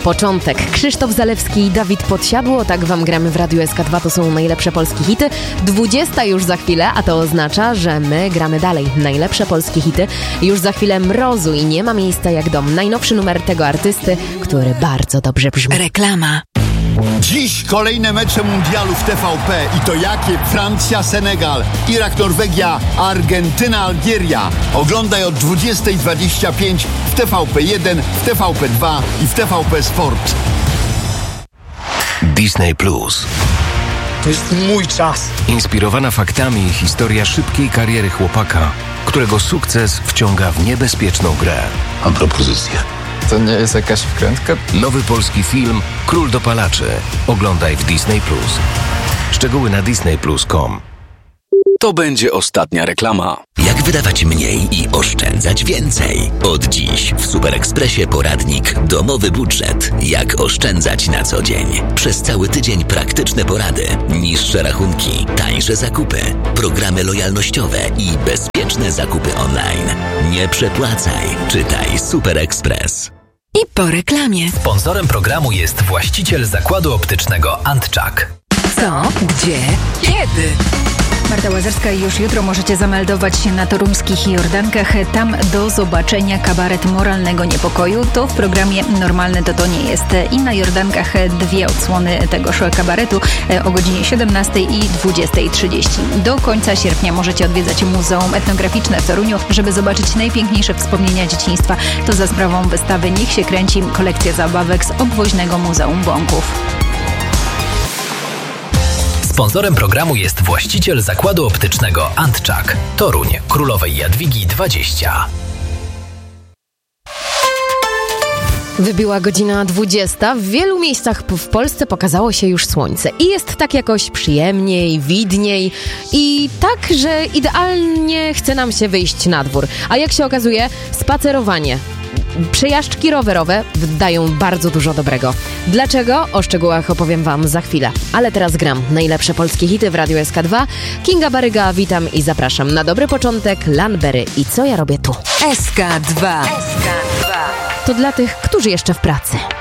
Początek. Krzysztof Zalewski i Dawid Podsiadło. Tak wam gramy w Radiu SK2. To są najlepsze polskie hity. 20 już za chwilę, a to oznacza, że my gramy dalej. Najlepsze polskie hity. Już za chwilę Mrozu i Nie ma miejsca jak dom. Najnowszy numer tego artysty, który bardzo dobrze brzmi. Reklama. Dziś kolejne mecze mundialu w TVP i to jakie? Francja, Senegal, Irak, Norwegia, Argentyna, Algieria. Oglądaj od 20:25 w TVP1, w TVP2 i w TVP Sport. Disney Plus. To jest mój czas. Inspirowana faktami historia szybkiej kariery chłopaka, którego sukces wciąga w niebezpieczną grę. Mam propozycję. To nie jest jakaś wkrętka? Nowy polski film Król dopalaczy. Oglądaj w Disney Plus. Szczegóły na disneyplus.com. To będzie ostatnia reklama. Jak wydawać mniej i oszczędzać więcej? Od dziś w Super Expressie poradnik Domowy budżet. Jak oszczędzać na co dzień? Przez cały tydzień praktyczne porady, niższe rachunki, tańsze zakupy, programy lojalnościowe i bezpieczne zakupy online. Nie przepłacaj. Czytaj Super Express. I po reklamie. Sponsorem programu jest właściciel zakładu optycznego Antczak. Co? Gdzie? Kiedy? Marta Łazarska i już jutro możecie zameldować się na toruńskich Jordankach. Tam do zobaczenia kabaret moralnego niepokoju. To w programie Normalne to nie jest. I na Jordankach 2 odsłony tegoż kabaretu o godzinie 17 i 20:30. Do końca sierpnia możecie odwiedzać Muzeum Etnograficzne w Toruniu, żeby zobaczyć najpiękniejsze wspomnienia dzieciństwa. To za sprawą wystawy Niech się kręci, kolekcja zabawek z obwoźnego Muzeum Bąków. Sponsorem programu jest właściciel zakładu optycznego Antczak. Toruń, Królowej Jadwigi 20. Wybiła godzina 20. W wielu miejscach w Polsce pokazało się już słońce. I jest tak jakoś przyjemniej, widniej i tak, że idealnie chce nam się wyjść na dwór. A jak się okazuje, spacerowanie, przejażdżki rowerowe dają bardzo dużo dobrego. Dlaczego? O szczegółach opowiem wam za chwilę. Ale teraz gram najlepsze polskie hity w Radiu SK2. Kinga Baryga, witam i zapraszam na dobry początek. Lanberry i Co ja robię tu? SK2. To dla tych, którzy jeszcze w pracy.